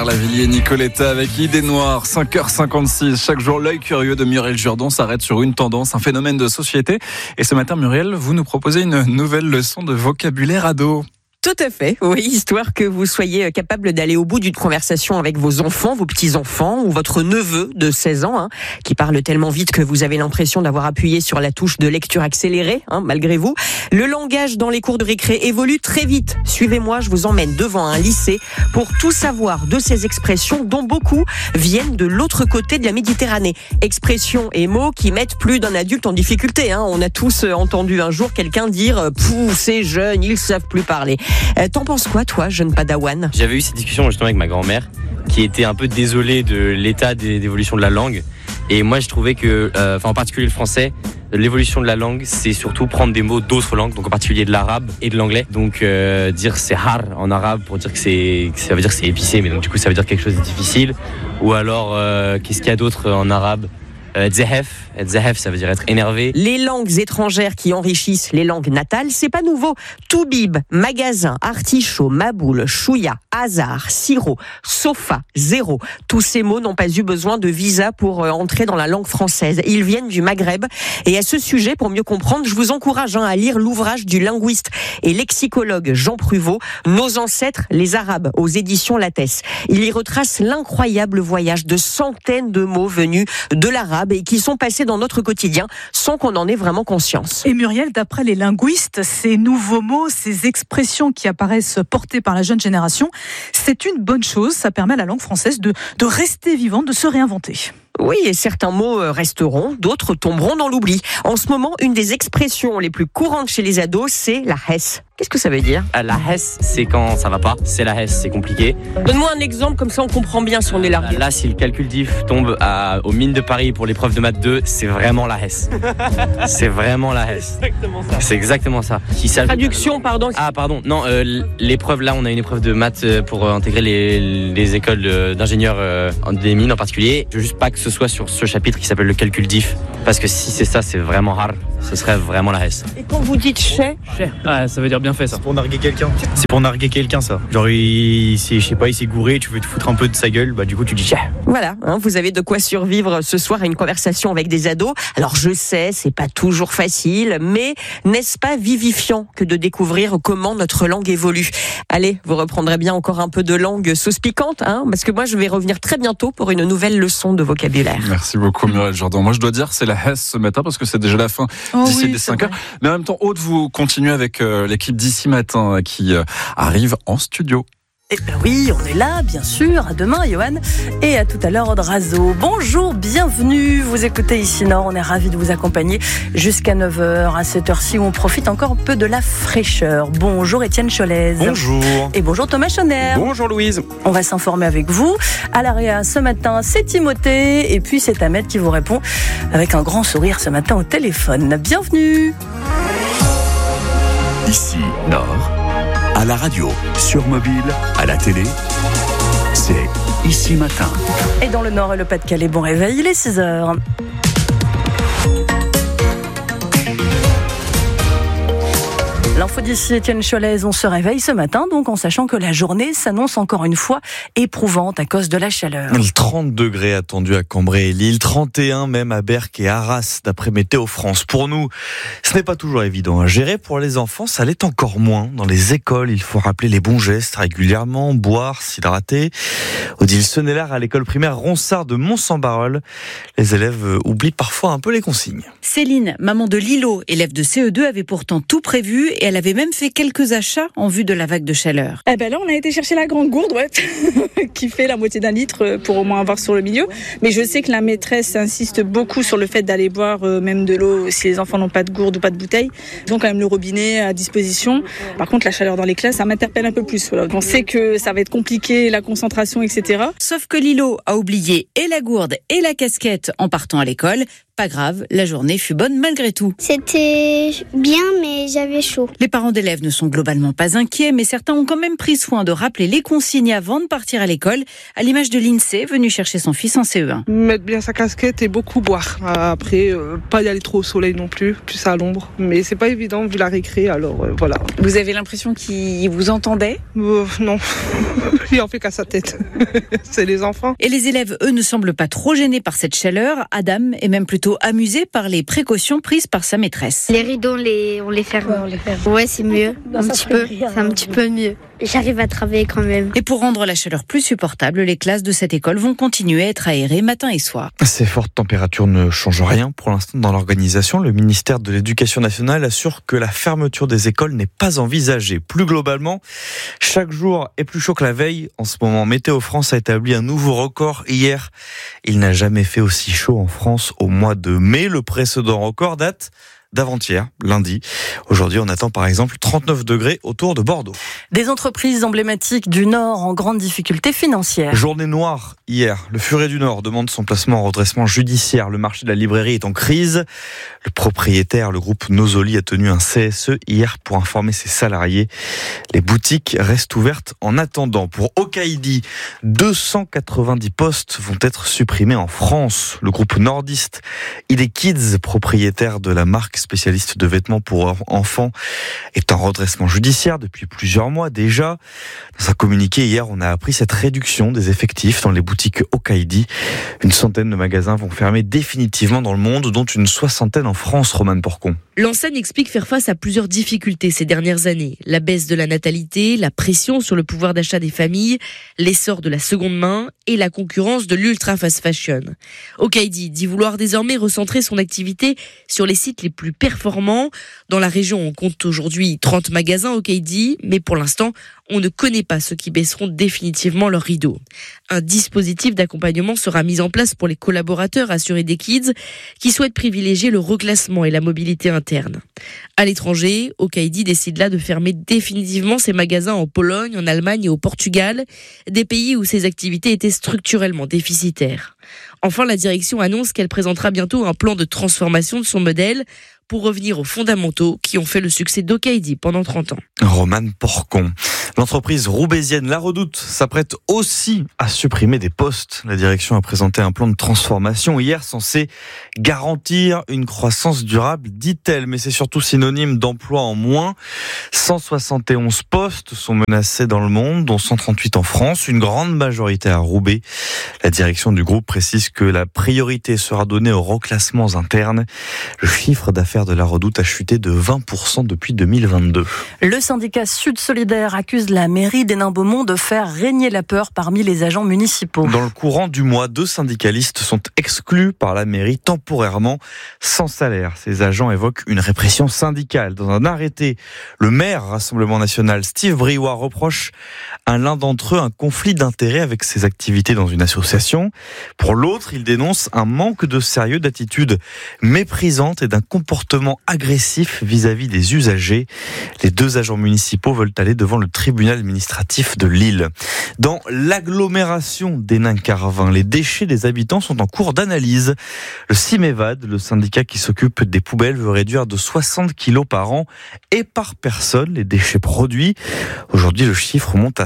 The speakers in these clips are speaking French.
Lavillier, Nicoletta avec Idée Noire, 5h56. Chaque jour, l'œil curieux de Muriel Jourdan s'arrête sur une tendance, un phénomène de société. Et ce matin, Muriel, vous nous proposez une nouvelle leçon de vocabulaire ado. Tout à fait, oui, histoire que vous soyez capable d'aller au bout d'une conversation avec vos enfants, vos petits-enfants ou votre neveu de 16 ans, qui parle tellement vite que vous avez l'impression d'avoir appuyé sur la touche de lecture accélérée, malgré vous. Le langage dans les cours de récré évolue très vite. Suivez-moi, je vous emmène devant un lycée pour tout savoir de ces expressions dont beaucoup viennent de l'autre côté de la Méditerranée. Expressions et mots qui mettent plus d'un adulte en difficulté. On a tous entendu un jour quelqu'un dire « Pouh, ces jeunes, ils savent plus parler ». T'en penses quoi, toi, jeune padawan ? J'avais eu cette discussion justement avec ma grand-mère, qui était un peu désolée de l'état d'évolution de la langue. Et moi, je trouvais que, en particulier le français, l'évolution de la langue, c'est surtout prendre des mots d'autres langues, donc en particulier de l'arabe et de l'anglais. Donc dire c'est har en arabe pour dire que ça veut dire que c'est épicé, mais donc du coup ça veut dire quelque chose de difficile. Ou alors qu'est-ce qu'il y a d'autre en arabe ? Zehef, ça veut dire être énervé. Les langues étrangères qui enrichissent les langues natales, c'est pas nouveau. Toubib, magasin, artichaut, maboule, chouïa, hasard, sirop, sofa, zéro. Tous ces mots n'ont pas eu besoin de visa pour entrer dans la langue française. Ils viennent du Maghreb. Et à ce sujet, pour mieux comprendre, je vous encourage à lire l'ouvrage du linguiste et lexicologue Jean Pruvot, Nos ancêtres, les Arabes, aux éditions Lattès. Il y retrace l'incroyable voyage de centaines de mots venus de l'arabe et qui sont passés dans notre quotidien sans qu'on en ait vraiment conscience. Et Muriel, d'après les linguistes, ces nouveaux mots, ces expressions qui apparaissent portées par la jeune génération, c'est une bonne chose. Ça permet à la langue française de rester vivante, de se réinventer. Oui, et certains mots resteront, d'autres tomberont dans l'oubli. En ce moment, une des expressions les plus courantes chez les ados, c'est la hesse. Qu'est-ce que ça veut dire ? La hesse, c'est quand ça va pas. C'est la hesse, c'est compliqué. Donne-moi un exemple, comme ça on comprend bien si on est largué. Là, si le calcul diff tombe aux mines de Paris pour l'épreuve de maths 2, c'est vraiment la hesse. C'est vraiment la hesse. C'est exactement ça. Traduction, pardon. Ah, pardon. Non, l'épreuve, là, on a une épreuve de maths pour intégrer les écoles d'ingénieurs des mines en particulier. Je veux juste pas que ce soit sur ce chapitre qui s'appelle le calcul diff. Parce que si c'est ça, c'est vraiment hard. Ce serait vraiment la hesse. Et quand vous dites chais, ça veut dire bien fait ça. C'est pour narguer quelqu'un. C'est pour narguer quelqu'un ça. Genre il s'est gouré, tu veux te foutre un peu de sa gueule, bah du coup tu dis chais. Voilà, vous avez de quoi survivre ce soir à une conversation avec des ados. Alors je sais, c'est pas toujours facile, mais n'est-ce pas vivifiant que de découvrir comment notre langue évolue ? Allez, vous reprendrez bien encore un peu de langue sauce piquante, parce que moi je vais revenir très bientôt pour une nouvelle leçon de vocabulaire. Merci beaucoup Muriel Jourdan. Moi je dois dire c'est la hesse ce matin parce que c'est déjà la fin d'ici des 5h. Mais en même temps, Aude, vous continuez avec l'équipe d'ici matin qui arrive en studio. Eh ben oui, on est là, bien sûr. À demain, Johan. Et à tout à l'heure, Audrazo. Bonjour, bienvenue. Vous écoutez Ici Nord. On est ravis de vous accompagner jusqu'à 9h, à cette heure-ci où on profite encore un peu de la fraîcheur. Bonjour, Étienne Cholez. Bonjour. Et bonjour, Thomas Chonner. Bonjour, Louise. On va s'informer avec vous. À l'AREA, ce matin, c'est Timothée. Et puis, c'est Ahmed qui vous répond avec un grand sourire ce matin au téléphone. Bienvenue. Ici Nord. À la radio, sur mobile, à la télé, c'est Ici Matin. Et dans le Nord et le Pas-de-Calais, bon réveil, il est 6h. L'info d'ici, Étienne Cholez, on se réveille ce matin, donc en sachant que la journée s'annonce encore une fois éprouvante à cause de la chaleur. 30 degrés attendus à Cambrai et Lille, 31 même à Berck et Arras, d'après Météo France. Pour nous, ce n'est pas toujours évident à gérer. Pour les enfants, ça l'est encore moins. Dans les écoles, il faut rappeler les bons gestes régulièrement, boire, s'hydrater. Odile Senelard à l'école primaire Ronsard de Mont-Saint-Barreul. Les élèves oublient parfois un peu les consignes. Céline, maman de Lilo, élève de CE2, avait pourtant tout prévu et elle avait même fait quelques achats en vue de la vague de chaleur. Là, on a été chercher la grande gourde, qui fait la moitié d'un litre pour au moins avoir sur le milieu. Mais je sais que la maîtresse insiste beaucoup sur le fait d'aller boire même de l'eau si les enfants n'ont pas de gourde ou pas de bouteille. Ils ont quand même le robinet à disposition. Par contre, la chaleur dans les classes, ça m'interpelle un peu plus. Voilà. On sait que ça va être compliqué, la concentration, etc. Sauf que Lilo a oublié et la gourde et la casquette en partant à l'école. Pas grave, la journée fut bonne malgré tout. C'était bien, mais j'avais chaud. Les parents d'élèves ne sont globalement pas inquiets, mais certains ont quand même pris soin de rappeler les consignes avant de partir à l'école, à l'image de l'INSEE, venu chercher son fils en CE1. Mettre bien sa casquette et beaucoup boire. Après, pas y aller trop au soleil non plus, plus à l'ombre. Mais c'est pas évident vu la récré, alors voilà. Vous avez l'impression qu'il vous entendait ? Non, il en fait qu'à sa tête. C'est les enfants. Et les élèves, eux, ne semblent pas trop gênés par cette chaleur. Adam est même plutôt amusé par les précautions prises par sa maîtresse. Les rideaux, on les ferme. Ouais, c'est mieux. C'est un petit peu mieux. J'arrive à travailler quand même. Et pour rendre la chaleur plus supportable, les classes de cette école vont continuer à être aérées matin et soir. Ces fortes températures ne changent rien pour l'instant dans l'organisation. Le ministère de l'Éducation nationale assure que la fermeture des écoles n'est pas envisagée. Plus globalement, chaque jour est plus chaud que la veille. En ce moment, Météo France a établi un nouveau record hier. Il n'a jamais fait aussi chaud en France au mois de mai. Le précédent record date d'avant-hier, lundi. Aujourd'hui, on attend par exemple 39 degrés autour de Bordeaux. Des entreprises emblématiques du Nord en grande difficulté financière. Journée noire hier. Le Furet du Nord demande son placement en redressement judiciaire. Le marché de la librairie est en crise. Le propriétaire, le groupe Nosoli, a tenu un CSE hier pour informer ses salariés. Les boutiques restent ouvertes en attendant. Pour Okaidi, 290 postes vont être supprimés en France. Le groupe nordiste ID Kids, propriétaire de la marque spécialiste de vêtements pour enfants, est en redressement judiciaire depuis plusieurs mois déjà. Dans un communiqué hier, on a appris cette réduction des effectifs dans les boutiques Okaidi. Une centaine de magasins vont fermer définitivement dans le monde, dont une soixantaine en France, Romane Porcon. L'enseigne explique faire face à plusieurs difficultés ces dernières années. La baisse de la natalité, la pression sur le pouvoir d'achat des familles, l'essor de la seconde main et la concurrence de l'ultra fast fashion. Okaidi dit vouloir désormais recentrer son activité sur les sites les plus performants. Dans la région, on compte aujourd'hui 30 magasins Okaidi, mais pour l'instant, on ne connaît pas ceux qui baisseront définitivement leur rideau. Un dispositif d'accompagnement sera mis en place pour les collaborateurs assurés des Kids qui souhaitent privilégier le reclassement et la mobilité interne. À l'étranger, Okaidi décide là de fermer définitivement ses magasins en Pologne, en Allemagne et au Portugal, des pays où ses activités étaient structurellement déficitaires. Enfin, la direction annonce qu'elle présentera bientôt un plan de transformation de son modèle pour revenir aux fondamentaux qui ont fait le succès d'Okaidi pendant 30 ans. Romane Porcon. L'entreprise roubaisienne La Redoute s'apprête aussi à supprimer des postes. La direction a présenté un plan de transformation hier censé garantir une croissance durable, dit-elle, mais c'est surtout synonyme d'emplois en moins. 171 postes sont menacés dans le monde, dont 138 en France, une grande majorité à Roubaix. La direction du groupe précise que la priorité sera donnée aux reclassements internes. Le chiffre d'affaires de La Redoute a chuté de 20% depuis 2022. Le syndicat Sud Solidaire accuse la mairie d'Hénin-Beaumont de faire régner la peur parmi les agents municipaux. Dans le courant du mois, 2 syndicalistes sont exclus par la mairie temporairement sans salaire. Ces agents évoquent une répression syndicale. Dans un arrêté, le maire Rassemblement National, Steve Briouat, reproche à l'un d'entre eux un conflit d'intérêts avec ses activités dans une association. Pour l'autre, il dénonce un manque de sérieux, d'attitude méprisante et d'un comportement agressif vis-à-vis des usagers. Les 2 agents municipaux veulent aller devant le tribunal administratif de Lille. Dans l'agglomération d'Hénin-Carvin, les déchets des habitants sont en cours d'analyse. Le CIMEVAD, le syndicat qui s'occupe des poubelles, veut réduire de 60 kilos par an et par personne les déchets produits. Aujourd'hui, le chiffre monte à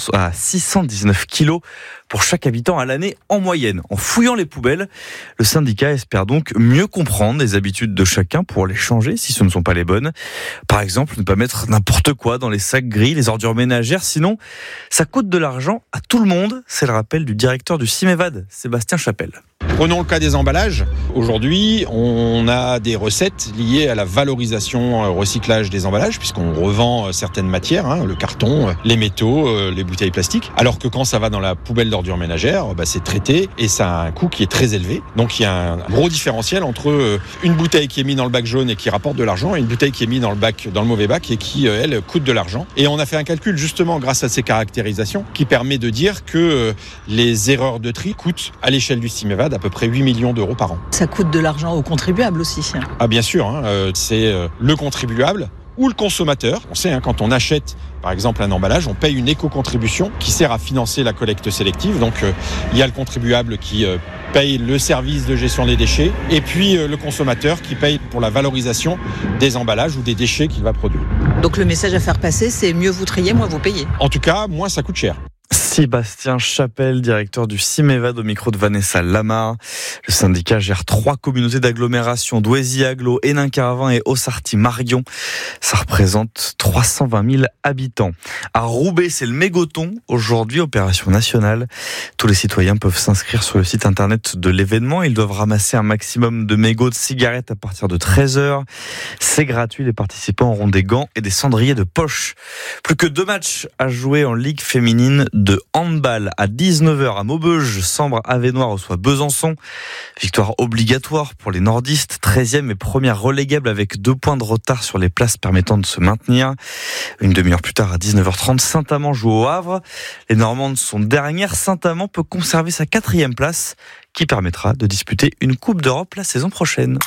619 kilos pour chaque habitant à l'année en moyenne. En fouillant les poubelles, le syndicat espère donc mieux comprendre les habitudes de chacun pour les changer si ce ne sont pas les bonnes. Par exemple, ne pas mettre n'importe quoi dans les sacs gris, les ordures ménagères, sinon ça coûte de l'argent à tout le monde. C'est le rappel du directeur du CIMEVAD, Sébastien Chapelle. Prenons le cas des emballages. Aujourd'hui, on a des recettes liées à la valorisation, recyclage des emballages, puisqu'on revend certaines matières, le carton, les métaux, les bouteilles plastiques. Alors que quand ça va dans la poubelle d'ordures ménagères, c'est traité et ça a un coût qui est très élevé. Donc il y a un gros différentiel entre une bouteille qui est mise dans le bac jaune et qui rapporte de l'argent et une bouteille qui est mise dans le mauvais bac et qui, elle, coûte de l'argent. Et on a fait un calcul justement grâce à ces caractérisations qui permet de dire que les erreurs de tri coûtent à l'échelle du CIMEVAD à peu près 8 millions d'euros par an. Ça coûte de l'argent aux contribuables aussi. Ah bien sûr, c'est le contribuable ou le consommateur. On sait, quand on achète par exemple un emballage, on paye une éco-contribution qui sert à financer la collecte sélective. Donc il y a le contribuable qui paye le service de gestion des déchets et puis le consommateur qui paye pour la valorisation des emballages ou des déchets qu'il va produire. Donc le message à faire passer, c'est mieux vous trier, moins vous payez. En tout cas, moins ça coûte cher. Sébastien Chapelle, directeur du CIMEVAD, au micro de Vanessa Lamar. Le syndicat gère 3 communautés d'agglomération, Douaisis-Aglo, Hénin-Carvin et Hauts-Sarthy-Marion. Ça représente 320 000 habitants. À Roubaix, c'est le mégoton. Aujourd'hui, opération nationale. Tous les citoyens peuvent s'inscrire sur le site internet de l'événement. Ils doivent ramasser un maximum de mégots de cigarettes à partir de 13h. C'est gratuit. Les participants auront des gants et des cendriers de poche. Plus que 2 matchs à jouer en Ligue féminine de handball à 19h à Maubeuge. Sambre Avesnois reçoit Besançon. Victoire obligatoire pour les nordistes. 13e et première relégable avec 2 points de retard sur les places permettant de se maintenir. Une demi-heure plus tard à 19h30, Saint-Amand joue au Havre. Les Normandes sont dernières. Saint-Amand peut conserver sa 4e place qui permettra de disputer une Coupe d'Europe la saison prochaine.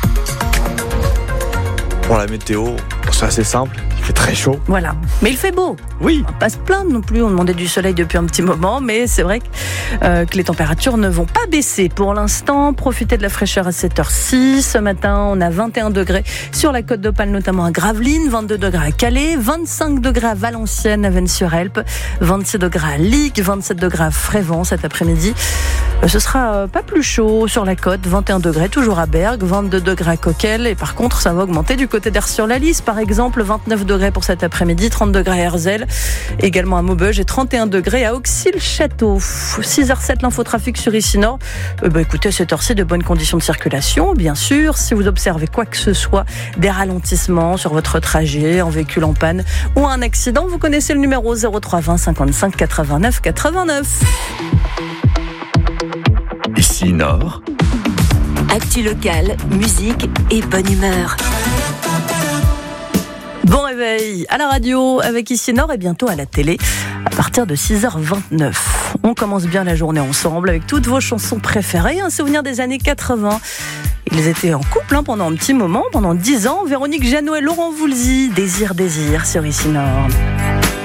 Pour la météo, c'est assez simple. Il fait très chaud. Voilà. Mais il fait beau. Oui. On va pas se plaindre non plus. On demandait du soleil depuis un petit moment, mais c'est vrai que les températures ne vont pas baisser. Pour l'instant, profitez de la fraîcheur à 7h06. Ce matin, on a 21 degrés sur la côte d'Opale, notamment à Gravelines, 22 degrés à Calais, 25 degrés à Valenciennes, à Vennes-sur-Helpe, 26 degrés à Ligue, 27 degrés à Frévent cet après-midi. Ce sera pas plus chaud sur la côte, 21 degrés toujours à Bergues, 22 degrés à Coquelles, et par contre, ça va augmenter du côté d'Ars-sur-la-Lys, par exemple, 29 degrés pour cet après-midi, 30 degrés à Herzelles, également à Maubeuge et 31 degrés à Auxi-le-Château. 6h07, l'infotrafic sur ici Nord. Écoutez, à cette heure-ci, de bonnes conditions de circulation, bien sûr. Si vous observez quoi que ce soit, des ralentissements sur votre trajet, en véhicule en panne ou un accident, vous connaissez le numéro 0320 55 89 89. Ici Nord. Actu locale, musique et bonne humeur. Bon réveil à la radio avec Ici Nord et bientôt à la télé à partir de 6h29. On commence bien la journée ensemble avec toutes vos chansons préférées, un souvenir des années 80. Ils étaient en couple pendant un petit moment, pendant 10 ans. Véronique Jeannot et Laurent Voulzy, Désir sur Ici Nord.